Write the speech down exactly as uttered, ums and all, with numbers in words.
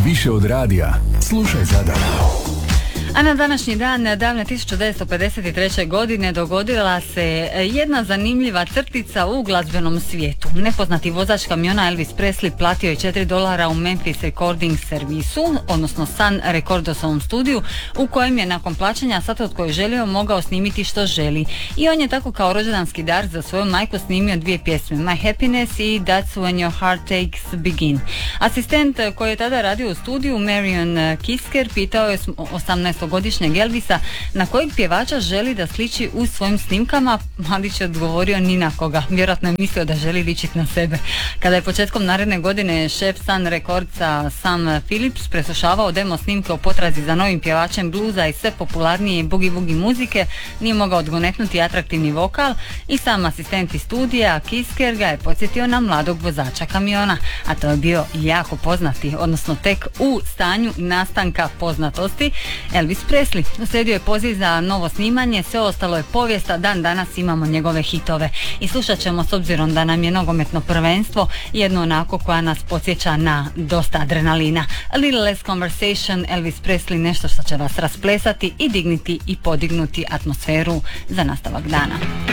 Više od radija. Slušaj Zadar. A na današnji dan, davne tisuću devetsto pedeset treće. godine, dogodila se jedna zanimljiva crtica u glazbenom svijetu. Nepoznati vozač kamiona Elvis Presley platio je četiri dolara u Memphis Recording servisu, odnosno Sun Recordosovom studiju, u kojem je nakon plaćanja sata od koje želio mogao snimiti što želi. I on je tako kao rođendanski dar za svoju majku snimio dvije pjesme, My Happiness i That's When Your Heart Takes Begin. Asistent koji je tada radio u studiju, Marion Kisker, pitao je osamnaestogodišnjeg Elvisa na kojeg pjevača želi da sliči u svojim snimkama. Mladić je odgovorio ni na koga, vjerojatno je mislio da želi ličiti na sebe. Kada je početkom naredne godine šef Sun Recordsa Sam Phillips preslušavao demo snimke o potrazi za novim pjevačem bluza i sve popularnije boogie-woogie muzike, nije mogao odgonetnuti atraktivni vokal i sam asistent iz studija Kisker ga je podsjetio na mladog vozača kamiona, a to je bio jako poznati, odnosno tek u stanju nastanka poznatosti, Elvis Presley. Uslijedio je poziv za novo snimanje, sve ostalo je povijest, a dan danas imamo njegove hitove. I slušat ćemo, s obzirom da nam je nogometno prvenstvo, jedno onako koja nas podsjeća na dosta adrenalina. A Little Less Conversation, Elvis Presley, nešto što će vas rasplesati i digniti i podignuti atmosferu za nastavak dana.